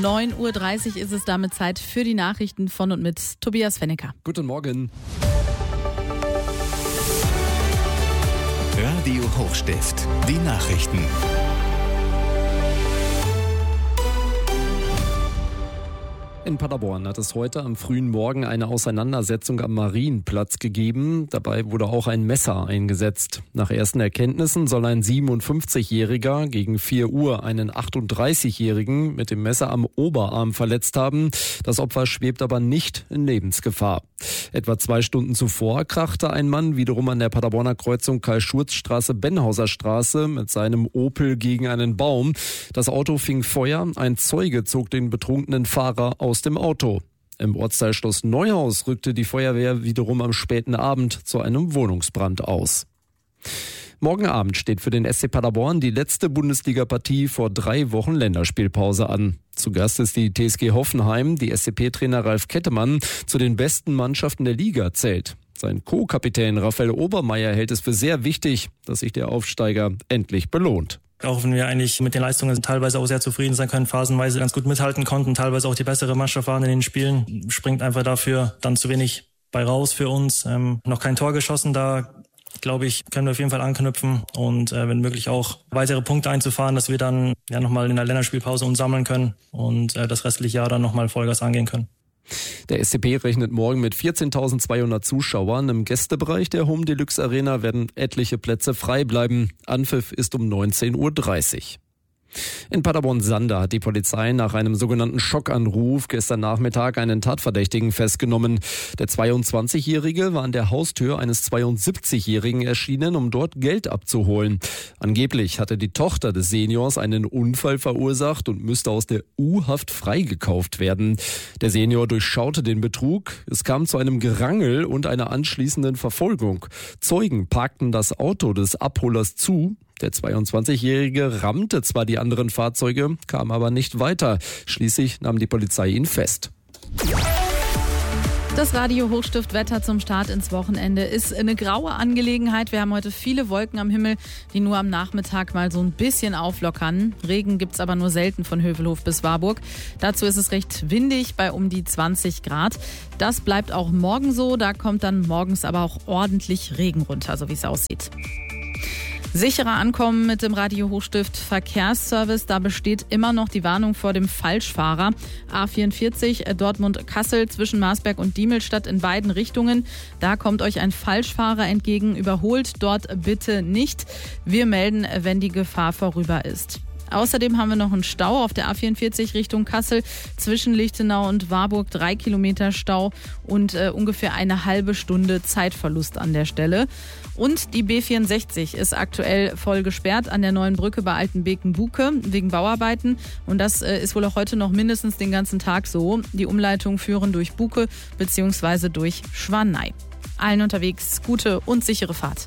9:30 Uhr ist es damit Zeit für die Nachrichten von und mit Tobias Fennecker. Guten Morgen. Radio Hochstift, die Nachrichten. In Paderborn hat es heute am frühen Morgen eine Auseinandersetzung am Marienplatz gegeben. Dabei wurde auch ein Messer eingesetzt. Nach ersten Erkenntnissen soll ein 57-Jähriger gegen 4 Uhr einen 38-Jährigen mit dem Messer am Oberarm verletzt haben. Das Opfer schwebt aber nicht in Lebensgefahr. Etwa 2 Stunden zuvor krachte ein Mann wiederum an der Paderborner Kreuzung Karl-Schurz-Straße-Benhauser-Straße mit seinem Opel gegen einen Baum. Das Auto fing Feuer. Ein Zeuge zog den betrunkenen Fahrer aus dem Auto. Im Ortsteil Schloss Neuhaus rückte die Feuerwehr wiederum am späten Abend zu einem Wohnungsbrand aus. Morgen Abend steht für den SC Paderborn die letzte Bundesliga-Partie vor 3 Wochen Länderspielpause an. Zu Gast ist die TSG Hoffenheim, die SCP-Trainer Ralf Kettemann zu den besten Mannschaften der Liga zählt. Sein Co-Kapitän Raphael Obermeier hält es für sehr wichtig, dass sich der Aufsteiger endlich belohnt. Auch wenn wir eigentlich mit den Leistungen teilweise auch sehr zufrieden sein können, phasenweise ganz gut mithalten konnten, teilweise auch die bessere Mannschaft waren in den Spielen, springt einfach dafür dann zu wenig bei raus für uns. Noch kein Tor geschossen, da glaube ich, können wir auf jeden Fall anknüpfen und wenn möglich auch weitere Punkte einzufahren, dass wir dann nochmal in der Länderspielpause uns sammeln können und das restliche Jahr dann nochmal Vollgas angehen können. Der SCP rechnet morgen mit 14.200 Zuschauern. Im Gästebereich der Home Deluxe Arena werden etliche Plätze frei bleiben. Anpfiff ist um 19:30 Uhr. In Paderborn-Sander hat die Polizei nach einem sogenannten Schockanruf gestern Nachmittag einen Tatverdächtigen festgenommen. Der 22-Jährige war an der Haustür eines 72-Jährigen erschienen, um dort Geld abzuholen. Angeblich hatte die Tochter des Seniors einen Unfall verursacht und müsste aus der U-Haft freigekauft werden. Der Senior durchschaute den Betrug. Es kam zu einem Gerangel und einer anschließenden Verfolgung. Zeugen parkten das Auto des Abholers zu. Der 22-Jährige rammte zwar die anderen Fahrzeuge, kam aber nicht weiter. Schließlich nahm die Polizei ihn fest. Das Radio Hochstift Wetter zum Start ins Wochenende ist eine graue Angelegenheit. Wir haben heute viele Wolken am Himmel, die nur am Nachmittag mal so ein bisschen auflockern. Regen gibt's aber nur selten von Hövelhof bis Warburg. Dazu ist es recht windig bei um die 20 Grad. Das bleibt auch morgen so. Da kommt dann morgens aber auch ordentlich Regen runter, so wie es aussieht. Sicherer ankommen mit dem Radio Hochstift Verkehrsservice. Da besteht immer noch die Warnung vor dem Falschfahrer. A44 Dortmund-Kassel zwischen Marsberg und Diemelstadt in beiden Richtungen. Da kommt euch ein Falschfahrer entgegen. Überholt dort bitte nicht. Wir melden, wenn die Gefahr vorüber ist. Außerdem haben wir noch einen Stau auf der A44 Richtung Kassel zwischen Lichtenau und Warburg. 3 Kilometer Stau und ungefähr eine halbe Stunde Zeitverlust an der Stelle. Und die B64 ist aktuell voll gesperrt an der neuen Brücke bei Altenbeken-Buke wegen Bauarbeiten. Und das ist wohl auch heute noch mindestens den ganzen Tag so. Die Umleitungen führen durch Buke bzw. durch Schwanei. Allen unterwegs gute und sichere Fahrt.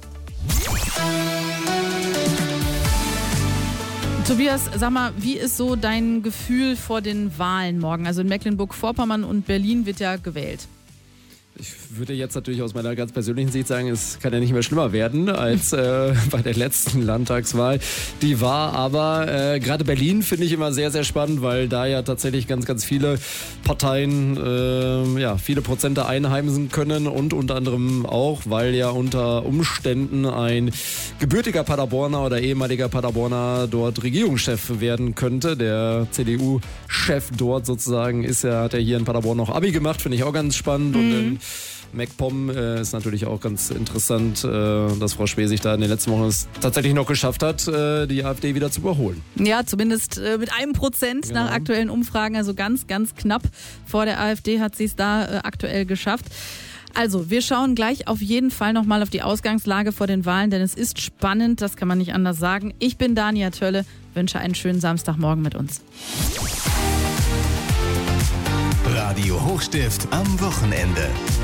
Tobias, sag mal, wie ist so dein Gefühl vor den Wahlen morgen? Also in Mecklenburg-Vorpommern und Berlin wird ja gewählt. Ich würde jetzt natürlich aus meiner ganz persönlichen Sicht sagen, es kann ja nicht mehr schlimmer werden als bei der letzten Landtagswahl. Die war aber, gerade Berlin finde ich immer sehr, sehr spannend, weil da ja tatsächlich ganz, ganz viele Parteien viele Prozente einheimsen können und unter anderem auch, weil ja unter Umständen ein gebürtiger Paderborner oder ehemaliger Paderborner dort Regierungschef werden könnte. Der CDU-Chef dort sozusagen hat ja hier in Paderborn noch Abi gemacht, finde ich auch ganz spannend. Und in MacPom ist natürlich auch ganz interessant, dass Frau Schwesig da in den letzten Wochen es tatsächlich noch geschafft hat, die AfD wieder zu überholen. Ja, zumindest mit 1% nach aktuellen Umfragen, also ganz, ganz knapp vor der AfD hat sie es da aktuell geschafft. Also, wir schauen gleich auf jeden Fall nochmal auf die Ausgangslage vor den Wahlen, denn es ist spannend, das kann man nicht anders sagen. Ich bin Dania Tölle, wünsche einen schönen Samstagmorgen mit uns. Radio Hochstift am Wochenende.